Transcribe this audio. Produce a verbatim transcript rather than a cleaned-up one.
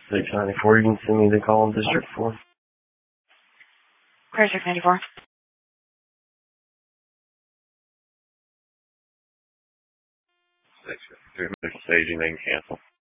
six ninety-four, you can send me the call in District four. Where's six ninety-four? six fifty-three, staging, they can cancel.